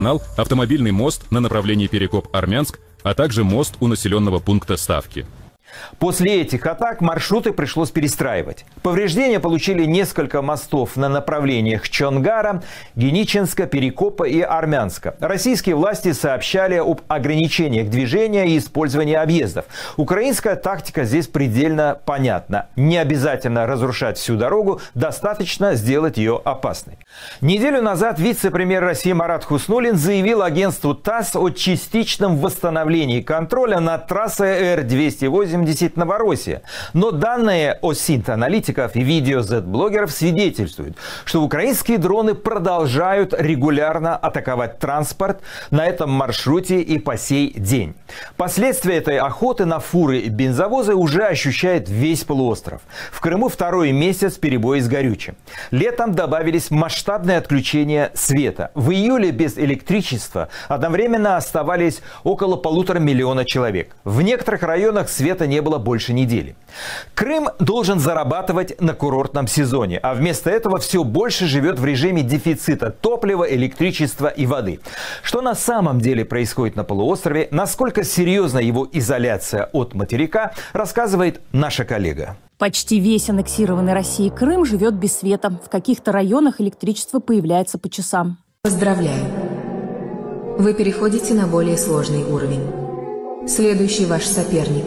автомобильный мост на направлении Перекоп-Армянск, а также мост у населенного пункта Ставки. После этих атак маршруты пришлось перестраивать. Повреждения получили несколько мостов на направлениях Чонгара, Геничинска, Перекопа и Армянска. Российские власти сообщали об ограничениях движения и использовании объездов. Украинская тактика здесь предельно понятна. Не обязательно разрушать всю дорогу, достаточно сделать ее опасной. Неделю назад вице-премьер России Марат Хуснуллин заявил агентству ТАСС о частичном восстановлении контроля над трассой Р-280 Новороссия. Но данные ОСИНТ-аналитиков и видео Z-блогеров свидетельствуют, что украинские дроны продолжают регулярно атаковать транспорт на этом маршруте и по сей день. Последствия этой охоты на фуры и бензовозы уже ощущает весь полуостров. В Крыму второй месяц перебои с горючим. Летом добавились масштабные отключения света. В июле без электричества одновременно оставались около 1,5 миллиона человек. В некоторых районах света не было больше недели. Крым должен зарабатывать на курортном сезоне, а вместо этого все больше живет в режиме дефицита топлива, электричества и воды. Что на самом деле происходит на полуострове, насколько серьезна его изоляция от материка, рассказывает наша коллега. Почти весь аннексированный Россией Крым живет без света. В каких-то районах электричество появляется по часам. Поздравляю! Вы переходите на более сложный уровень. Следующий ваш соперник.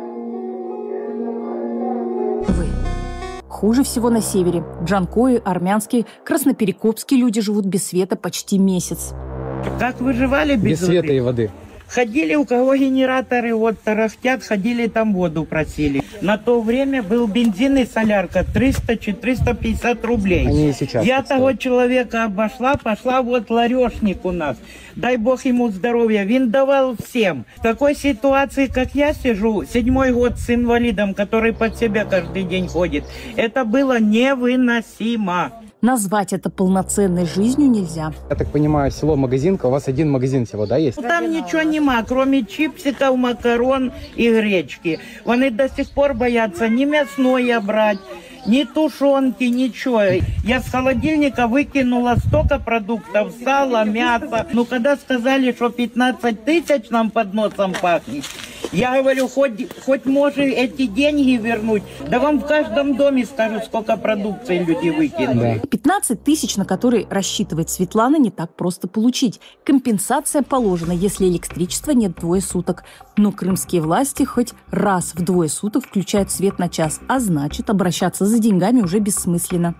Вы. Хуже всего на севере. Джанкои, Армянские, Красноперекопские люди живут без света почти месяц. Как выживали без света и воды? Ходили, у кого генераторы вот тарахтят, ходили там воду просили. На то время был бензин и солярка 300-350 рублей. Они и сейчас. Я того человека обошла, пошла вот ларешник у нас. Дай бог ему здоровья. Вин давал всем. В такой ситуации, как я сижу, 7-й год с инвалидом, который под себя каждый день ходит, это было невыносимо. Назвать это полноценной жизнью нельзя. Я так понимаю, село Магазинка, у вас один магазин всего, да, есть? Там ничего нема, кроме чипсиков, макарон и гречки. Они до сих пор боятся ни мясное брать, ни тушенки, ничего. Я с холодильника выкинула столько продуктов, сало, мясо. Ну, когда сказали, что 15 тысяч нам под носом пахнет, я говорю, хоть можно эти деньги вернуть. Да вам в каждом доме скажу, сколько продукции люди выкинули. 15 тысяч, на которые рассчитывает Светлана, не так просто получить. Компенсация положена, если электричества нет 2 суток. Но крымские власти хоть раз в 2 суток включают свет на час, а значит, обращаться за деньгами уже бессмысленно.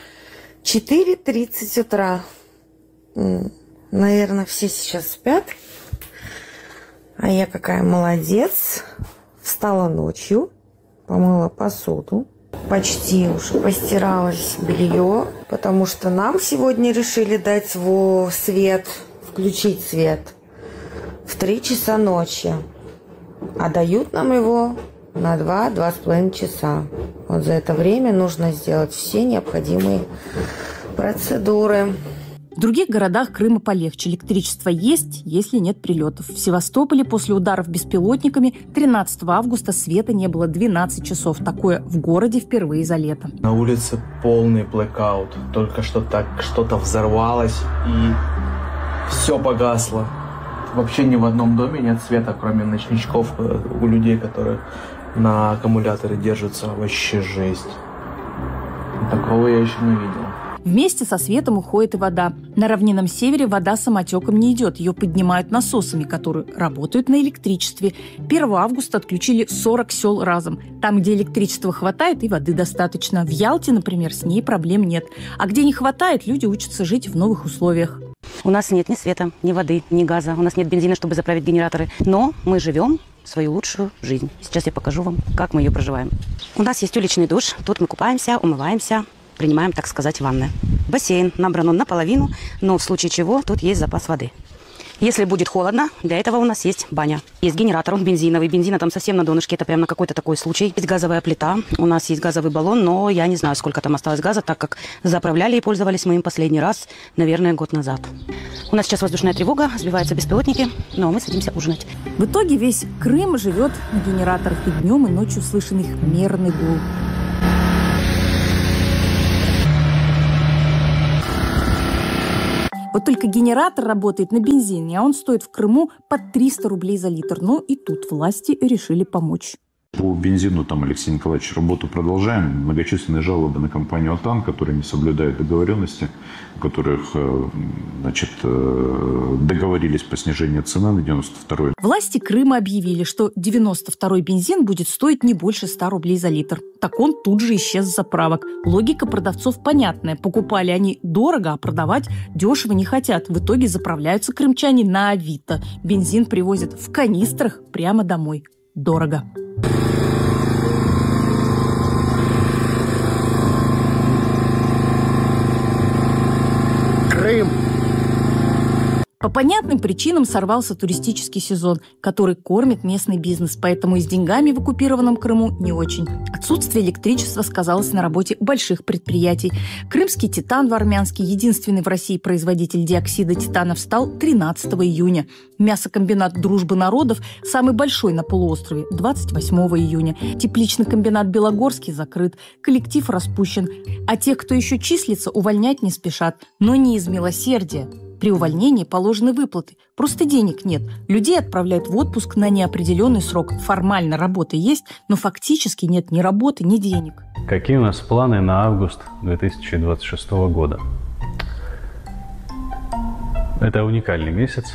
4:30 утра. Наверное, все сейчас спят. А я какая молодец. Встала ночью, помыла посуду. Почти уже постиралось белье, потому что нам сегодня решили дать свет, включить свет в 3 часа ночи. А дают нам его на 2-2,5 часа. Вот за это время нужно сделать все необходимые процедуры. В других городах Крыма полегче. Электричество есть, если нет прилетов. В Севастополе после ударов беспилотниками 13 августа света не было 12 часов. Такое в городе впервые за лето. На улице полный блэкаут. Только что так что-то взорвалось и все погасло. Вообще ни в одном доме нет света, кроме ночничков у людей, которые на аккумуляторе держатся. Вообще жесть. Такого я еще не видел. Вместе со светом уходит и вода. На равнинном севере вода самотеком не идет. Ее поднимают насосами, которые работают на электричестве. 1 августа отключили 40 сел разом. Там, где электричества хватает и воды достаточно. В Ялте, например, с ней проблем нет. А где не хватает, люди учатся жить в новых условиях. У нас нет ни света, ни воды, ни газа. У нас нет бензина, чтобы заправить генераторы. Но мы живем свою лучшую жизнь. Сейчас я покажу вам, как мы ее проживаем. У нас есть уличный душ. Тут мы купаемся, умываемся. Принимаем, так сказать, ванны. Бассейн набран он наполовину, но в случае чего тут есть запас воды. Если будет холодно, для этого у нас есть баня. Есть генератор, он бензиновый. Бензина там совсем на донышке, это прям на какой-то такой случай. Есть газовая плита, у нас есть газовый баллон, но я не знаю, сколько там осталось газа, так как заправляли и пользовались мы им последний раз, наверное, год назад. У нас сейчас воздушная тревога, сбиваются беспилотники, но мы садимся ужинать. В итоге весь Крым живет на генераторах, и днем, и ночью слышен их мерный гул. Вот только генератор работает на бензине, а он стоит в Крыму под 300 рублей за литр. Ну и тут власти решили помочь. По бензину, Алексей Николаевич, работу продолжаем. Многочисленные жалобы на компанию «Отан», которые не соблюдают договоренности, у которых договорились по снижению цены на 92-й. Власти Крыма объявили, что 92-й бензин будет стоить не больше 100 рублей за литр. Так он тут же исчез с заправок. Логика продавцов понятная. Покупали они дорого, а продавать дешево не хотят. В итоге заправляются крымчане на Авито. Бензин привозят в канистрах прямо домой. Дорого. Крым. По понятным причинам сорвался туристический сезон, который кормит местный бизнес, поэтому и с деньгами в оккупированном Крыму не очень. Отсутствие электричества сказалось на работе больших предприятий. Крымский титан в Армянске, единственный в России производитель диоксида титана, встал 13 июня. Мясокомбинат «Дружбы народов», самый большой на полуострове, 28 июня. Тепличный комбинат «Белогорский» закрыт, коллектив распущен. А тех, кто еще числится, увольнять не спешат, но не из милосердия. При увольнении положены выплаты. Просто денег нет. Людей отправляют в отпуск на неопределенный срок. Формально работа есть, но фактически нет ни работы, ни денег. Какие у нас планы на август 2026 года? Это уникальный месяц.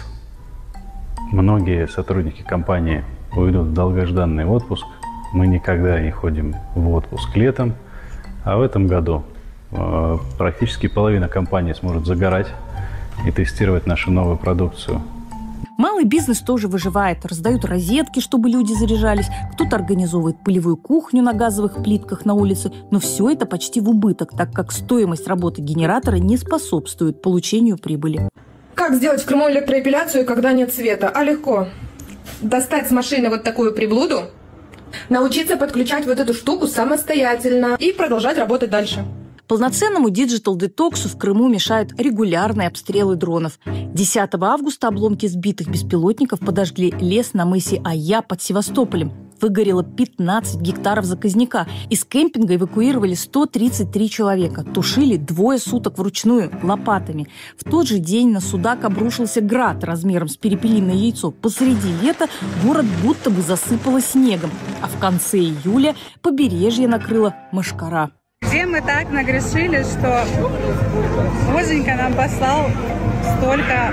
Многие сотрудники компании уйдут в долгожданный отпуск. Мы никогда не ходим в отпуск летом. А в этом году практически половина компании сможет загорать и тестировать нашу новую продукцию. Малый бизнес тоже выживает. Раздают розетки, чтобы люди заряжались. Кто-то организовывает пылевую кухню на газовых плитках на улице. Но все это почти в убыток, так как стоимость работы генератора не способствует получению прибыли. Как сделать в Крыму электроэпиляцию, когда нет света? А легко. Достать с машины вот такую приблуду, научиться подключать вот эту штуку самостоятельно и продолжать работать дальше. Полноценному диджитал-детоксу в Крыму мешают регулярные обстрелы дронов. 10 августа обломки сбитых беспилотников подожгли лес на мысе Ая под Севастополем. Выгорело 15 гектаров заказника. Из кемпинга эвакуировали 133 человека. Тушили 2 суток вручную, лопатами. В тот же день на Судак обрушился град размером с перепелиное яйцо. Посреди лета город будто бы засыпало снегом. А в конце июля побережье накрыло мошкара. Где мы так нагрешили, что Боженька нам послал столько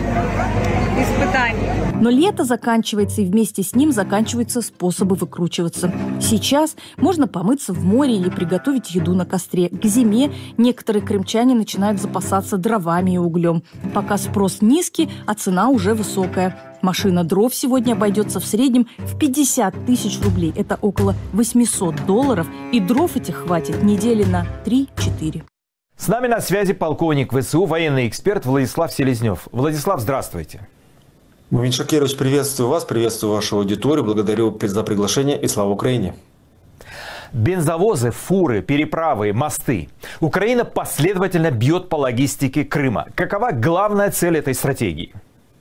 испытаний. Но лето заканчивается, и вместе с ним заканчиваются способы выкручиваться. Сейчас можно помыться в море или приготовить еду на костре. К зиме некоторые крымчане начинают запасаться дровами и углем. Пока спрос низкий, а цена уже высокая. Машина дров сегодня обойдется в среднем в 50 тысяч рублей. Это около $800. И дров этих хватит недели на 3-4. С нами на связи полковник ВСУ, военный эксперт Владислав Селезнев. Владислав, здравствуйте. Мумин Шакирович, приветствую вас, приветствую вашу аудиторию. Благодарю за приглашение и слава Украине. Бензовозы, фуры, переправы, мосты. Украина последовательно бьет по логистике Крыма. Какова главная цель этой стратегии?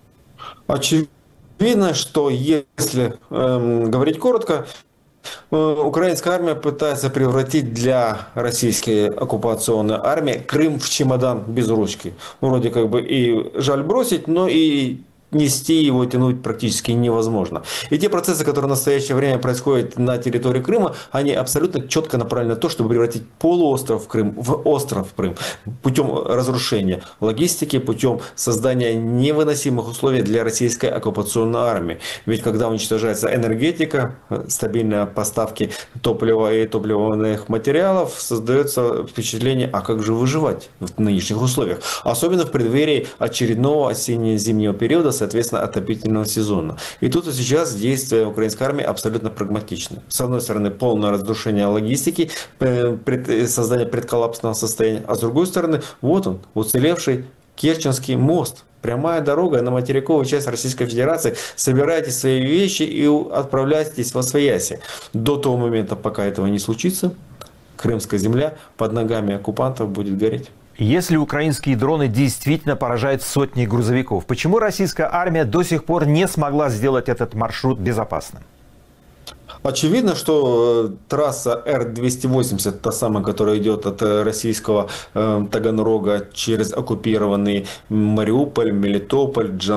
Очевидно, что если говорить коротко, украинская армия пытается превратить для российской оккупационной армии Крым в чемодан без ручки. Вроде как бы и жаль бросить, но и нести его, тянуть практически невозможно. И те процессы, которые в настоящее время происходят на территории Крыма, они абсолютно четко направлены на то, чтобы превратить полуостров Крым в остров Крым путем разрушения логистики, путем создания невыносимых условий для российской оккупационной армии. Ведь когда уничтожается энергетика, стабильные поставки топлива и топливных материалов, создается впечатление, а как же выживать в нынешних условиях? Особенно в преддверии очередного осенне-зимнего периода, соответственно, отопительного сезона. И тут и сейчас действия украинской армии абсолютно прагматичны. С одной стороны, полное разрушение логистики, создание предколлапсного состояния, а с другой стороны, вот он, уцелевший Керченский мост. Прямая дорога на материковую часть Российской Федерации. Собирайте свои вещи и отправляйтесь во свояси. До того момента, пока этого не случится, крымская земля под ногами оккупантов будет гореть. Если украинские дроны действительно поражают сотни грузовиков, почему российская армия до сих пор не смогла сделать этот маршрут безопасным? Очевидно, что трасса Р-280, та самая, которая идет от российского Таганрога через оккупированный Мариуполь, Мелитополь,